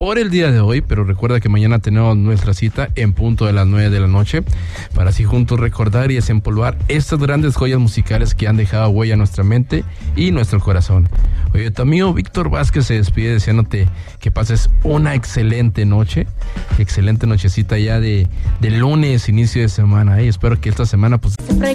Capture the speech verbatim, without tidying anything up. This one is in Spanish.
por el día de hoy, pero recuerda que mañana tenemos nuestra cita en punto de las nueve de la noche para así juntos recordar y desempolvar estas grandes joyas musicales que han dejado huella en nuestra mente y nuestro corazón. Oye, tu amigo Víctor Vázquez se despide deseándote que pases una excelente noche, excelente nochecita ya de, de lunes, inicio de semana, y espero que esta semana pues